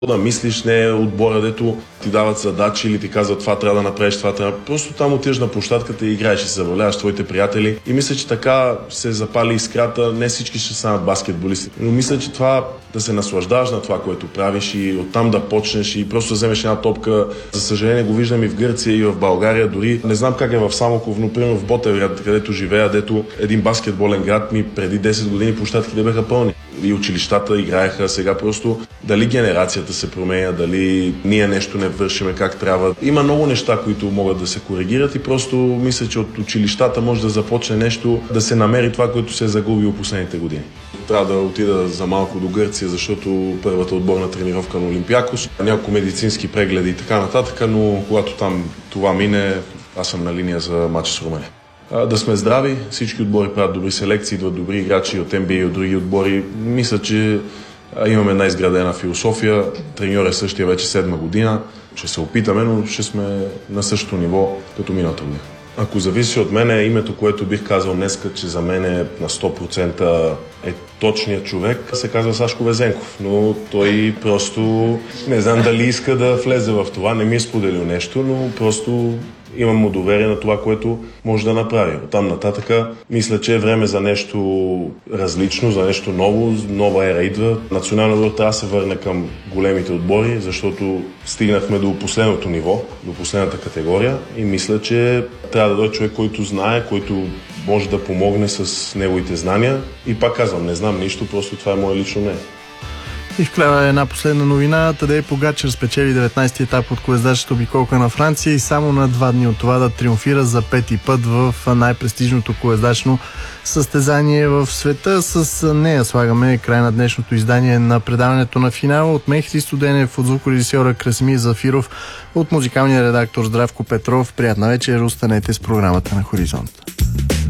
да мислиш, не е отбора, дето ти дават задачи или ти казват това трябва да направиш, това трябва. Просто там отиваш на площадката и играеш и се забавляваш с твоите приятели. И мисля, че така се запали искрата. Не всички ще станат баскетболисти. Но мисля, че това да се наслаждаваш на това, което правиш и оттам да почнеш и просто да вземеш една топка. За съжаление го виждам и в Гърция, и в България. Дори не знам как е в Самоков, но примерно в Ботевград, където живея, дето един баскетболен град ми преди 10 години площадките бяха пълни. И училищата играеха. Сега просто дали генерацията се променя, дали ние нещо не вършиме как трябва. Има много неща, които могат да се коригират и просто мисля, че от училищата може да започне нещо, да се намери това, което се е загубило последните години. Трябва да отида за малко до Гърция, защото първата отборна тренировка на Олимпиакос, няколко медицински прегледи и така нататък, но когато там това мине, аз съм на линия за матч с Румъния. Да сме здрави, всички отбори правят добри селекции, идват добри играчи от NBA и от други отбори. Мисля, че имаме една изградена философия. Треньор е същия вече 7 година. Ще се опитаме, но ще сме на същото ниво като миналата година. Ако зависи от мен, името, което бих казал днеска, че за мен е на 100% е точният човек, се казва Сашко Везенков. Но той просто не знам дали иска да влезе в това. Не ми е споделил нещо, но просто имам му доверие на това, което може да направи. Оттам нататък мисля, че е време за нещо различно, за нещо ново. Нова ера идва. Националният отбор трябва да се върне към големите отбори, защото стигнахме до последното ниво, до последната категория и мисля, че трябва да дойде човек, който знае, който може да помогне с неговите знания. И пак казвам, не знам нищо, просто това е мое лично мнение. И вклява една последна новина. Тадей Погачар спечели 19-ти етап от колездачната обиколка на Франция и само на 2 дни от това да триумфира за 5-ти път в най-престижното колездачно състезание в света. С нея слагаме край на днешното издание на предаването на финала. От мен Христо Денев, от звукорежисьора Красимир Зафиров, от музикалния редактор Здравко Петров. Приятна вечер, останете с програмата на Хоризонт.